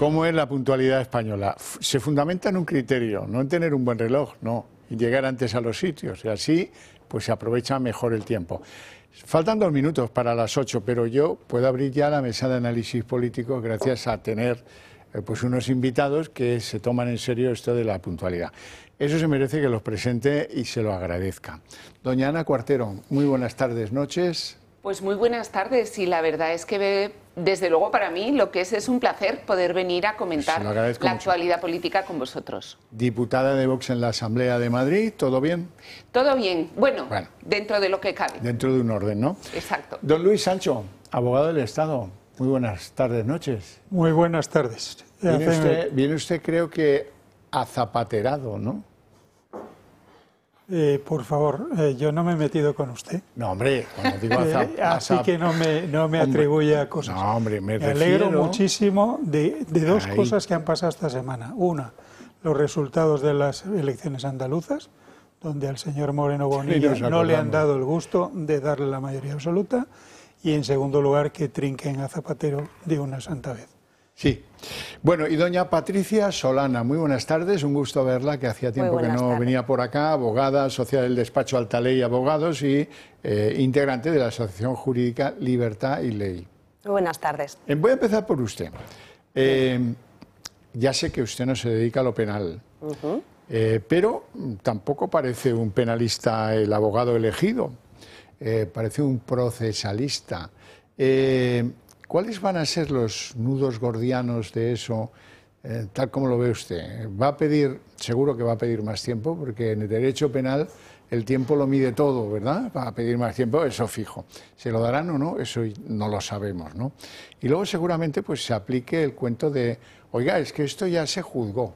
¿Cómo es la puntualidad española? Se fundamenta en un criterio, no en tener un buen reloj, no, y llegar antes a los sitios, y así pues se aprovecha mejor el tiempo. Faltan 2 minutos para las 8, pero yo puedo abrir ya la mesa de análisis político gracias a tener pues unos invitados que se toman en serio esto de la puntualidad. Eso se merece que los presente y se lo agradezca. Doña Ana Cuartero, muy buenas tardes, noches. Pues muy buenas tardes, y la verdad es que desde luego para mí lo que es un placer poder venir a comentar la actualidad política con vosotros. Diputada de Vox en la Asamblea de Madrid, ¿todo bien? Todo bien, bueno, dentro de lo que cabe. Dentro de un orden, ¿no? Exacto. Don Luis Sancho, abogado del Estado, muy buenas tardes, noches. Muy buenas tardes. Viene usted creo que azapaterado, ¿no? Por favor, yo no me he metido con usted. No, hombre, cuando digo así que no me atribuya cosas. No, hombre, me alegro muchísimo de dos cosas que han pasado esta semana. Una, los resultados de las elecciones andaluzas, donde al señor Moreno Bonilla no le han dado el gusto de darle la mayoría absoluta. Y en segundo lugar, que trinquen a Zapatero de una santa vez. Sí. Bueno, y doña Patricia Solana, muy buenas tardes, un gusto verla, que hacía tiempo que no venía por acá, abogada, socia del despacho Altaley Abogados y integrante de la Asociación Jurídica Libertad y Ley. Muy buenas tardes. Voy a empezar por usted. Ya sé que usted no se dedica a lo penal, pero tampoco parece un penalista el abogado elegido, parece un procesalista. ¿Cuáles van a ser los nudos gordianos de eso, tal como lo ve usted? ¿Va a pedir, seguro que va a pedir más tiempo, porque en el derecho penal el tiempo lo mide todo, ¿verdad? Va a pedir más tiempo, eso fijo. ¿Se lo darán o no? Eso no lo sabemos, ¿no? Y luego seguramente pues se aplique el cuento de, oiga, es que esto ya se juzgó.